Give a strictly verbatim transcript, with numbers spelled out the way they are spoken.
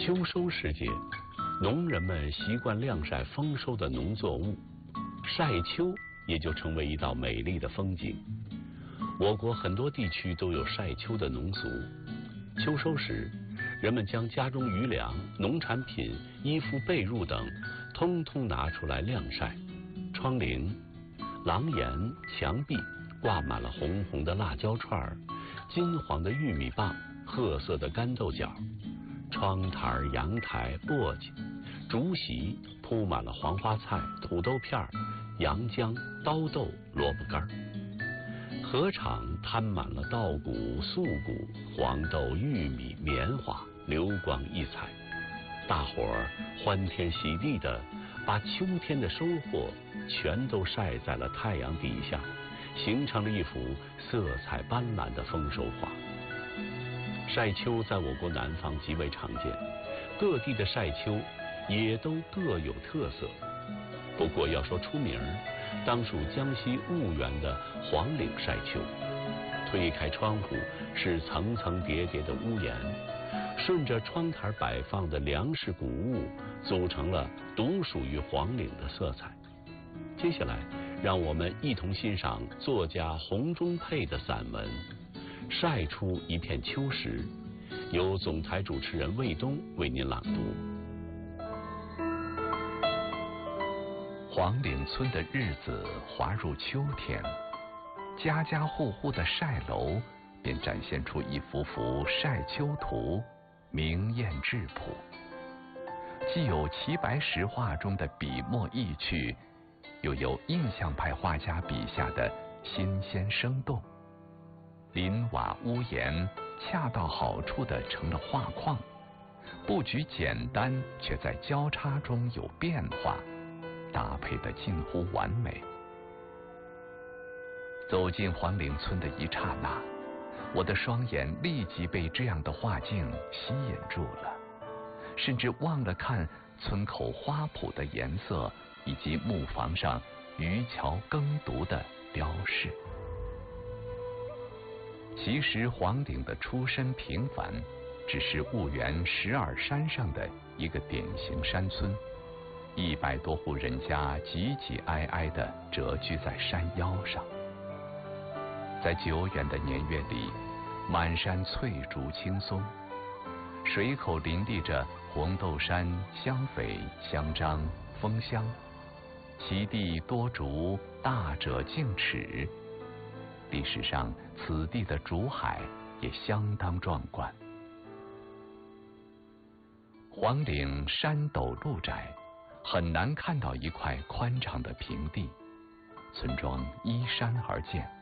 秋收时节，农人们习惯晾晒丰收的农作物，晒秋也就成为一道美丽的风景。我国很多地区都有晒秋的农俗。秋收时，人们将家中余粮、农产品、衣服、被褥等，通通拿出来晾晒。窗棂、廊檐、墙壁挂满了红红的辣椒串、金黄的玉米棒、褐色的干豆角。窗台、阳台、簸箕、竹席铺满了黄花菜、土豆片、洋姜、刀豆、萝卜干。禾场摊满了稻谷、粟谷、黄豆、玉米、棉花，流光溢彩。大伙儿欢天喜地的把秋天的收获全都晒在了太阳底下，形成了一幅色彩斑斓的丰收画。晒秋在我国南方极为常见，各地的晒秋也都各有特色。不过要说出名，当属江西婺源的黄岭晒秋。推开窗户是层层叠叠的屋檐，顺着窗台摆放的粮食谷物，组成了独属于黄岭的色彩。接下来，让我们一同欣赏作家洪忠佩的散文《晒出一片秋时》，由总台主持人卫东为您朗读。 黄岭村的日子滑入秋天，家家户户的晒楼便展现出一幅幅晒秋图，明艳质朴。既有齐白石画中的笔墨意趣，又有印象派画家笔下的新鲜生动。林瓦屋檐恰到好处地成了画框，布局简单，却在交叉中有变化，搭配得近乎完美。走进黄岭村的一刹那，我的双眼立即被这样的画境吸引住了，甚至忘了看村口花圃的颜色以及木房上渔樵耕读的雕饰。其实黄岭的出身平凡，只是婺源石耳山上的一个典型山村，一百多户人家挤挤挨挨地蛰居在山腰上。在久远的年月里，满山翠竹青松，水口林立着红豆杉、香榧、香樟、枫香，其地多竹，大者径尺。历史上此地的竹海也相当壮观。黄岭山陡路窄，很难看到一块宽敞的平地，村庄依山而建，